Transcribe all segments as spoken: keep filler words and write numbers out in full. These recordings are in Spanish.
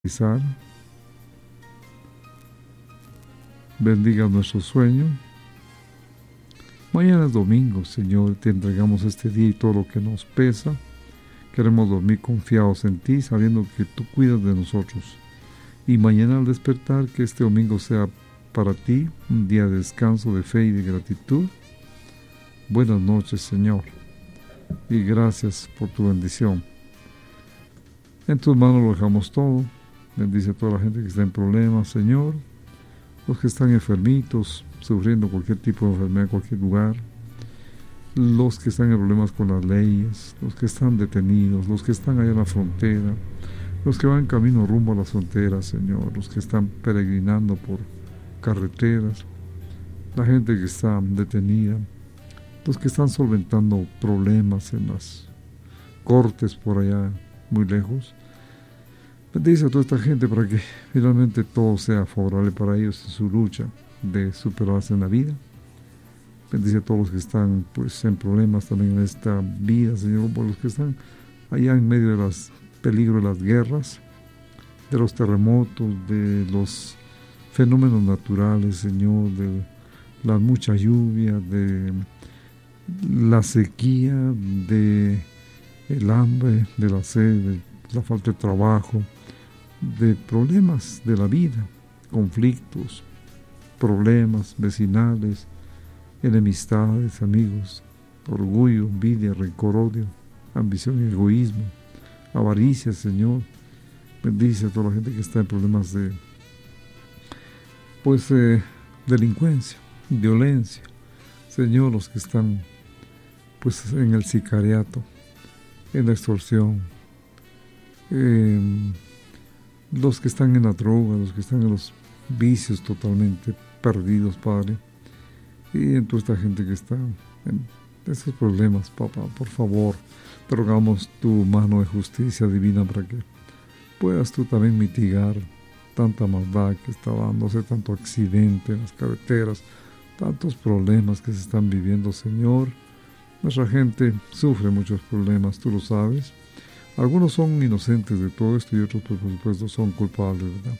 realizar. Bendiga nuestro sueño. Mañana es domingo, Señor, te entregamos este día y todo lo que nos pesa. Queremos dormir confiados en ti, sabiendo que tú cuidas de nosotros. Y mañana al despertar, que este domingo sea para ti un día de descanso, de fe y de gratitud. Buenas noches, Señor, y gracias por tu bendición. En tus manos lo dejamos todo. Bendice a toda la gente que está en problemas, Señor. Los que están enfermitos, sufriendo cualquier tipo de enfermedad en cualquier lugar. Los que están en problemas con las leyes. Los que están detenidos. Los que están allá en la frontera. Los que van camino rumbo a las fronteras, Señor. Los que están peregrinando por carreteras. La gente que está detenida. Los que están solventando problemas en las cortes por allá muy lejos. Bendice a toda esta gente para que finalmente todo sea favorable para ellos en su lucha de superarse en la vida. Bendice a todos los que están pues en problemas también en esta vida, Señor, por los que están allá en medio de los peligros de las guerras, de los terremotos, de los fenómenos naturales, Señor, de la mucha lluvia, de la sequía, de el hambre, de la sed, de la falta de trabajo, de problemas de la vida, conflictos, problemas vecinales, enemistades, amigos, orgullo, envidia, rencor, odio, ambición y egoísmo, avaricia, Señor. Bendice a toda la gente que está en problemas de pues eh, delincuencia, violencia, Señor, los que están pues en el sicariato, en la extorsión, eh, los que están en la droga, los que están en los vicios totalmente perdidos, Padre, y en toda esta gente que está en esos problemas, papá, por favor, te rogamos tu mano de justicia divina para que puedas tú también mitigar tanta maldad que está dándose, tanto accidente en las carreteras, tantos problemas que se están viviendo, Señor. Nuestra gente sufre muchos problemas, tú lo sabes. Algunos son inocentes de todo esto y otros, por supuesto, son culpables, ¿verdad?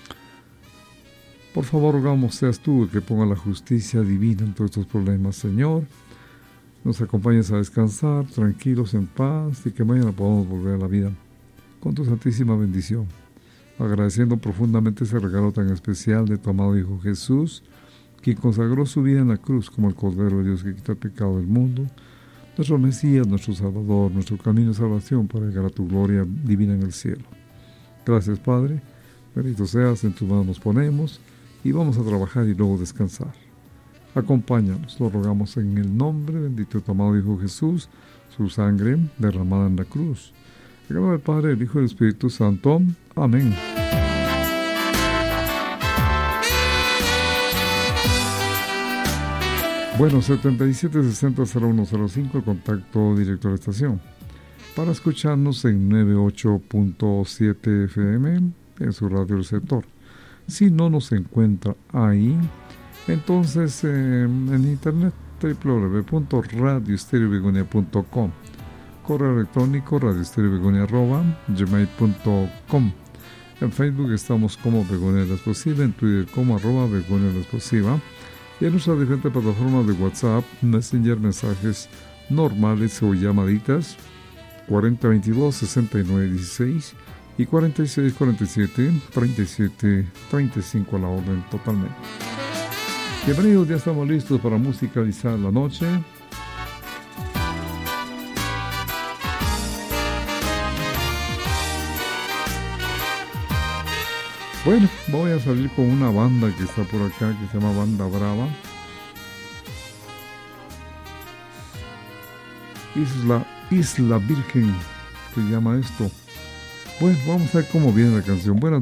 Por favor, rogamos, seas tú el que ponga la justicia divina en todos estos problemas, Señor. Nos acompañes a descansar, tranquilos, en paz, y que mañana podamos volver a la vida con tu santísima bendición. Agradeciendo profundamente ese regalo tan especial de tu amado Hijo Jesús, quien consagró su vida en la cruz como el Cordero de Dios que quita el pecado del mundo, nuestro Mesías, nuestro Salvador, nuestro camino de salvación para llegar a tu gloria divina en el cielo. Gracias, Padre. Bendito seas, en tus manos nos ponemos y vamos a trabajar y luego descansar. Acompáñanos, lo rogamos en el nombre bendito de tu amado Hijo Jesús, su sangre derramada en la cruz. En el nombre del Padre, el Hijo y el Espíritu Santo. Amén. Bueno, setenta y siete sesenta cero uno cero cinco, el contacto directo de la estación. Para escucharnos en noventa y ocho punto siete F M en su radio receptor. Si no nos encuentra ahí, entonces eh, en internet doble u doble u doble u punto radio estéreo begonia punto com, correo electrónico radioestereobegonia arroba gmail punto com. En Facebook estamos como Begonia La Explosiva, en Twitter como arroba Begonia La Explosiva, y en nuestras diferentes plataformas de WhatsApp, Messenger, mensajes normales o llamaditas cuarenta veintidós sesenta y nueve dieciséis y cuarenta y seis cuarenta y siete treinta y siete treinta y cinco a la orden totalmente. Bienvenidos, ya estamos listos para musicalizar la noche. Bueno, voy a salir con una banda que está por acá, que se llama Banda Brava. Isla, Isla Virgen, se llama esto. Bueno, vamos a ver cómo viene la canción. Buenas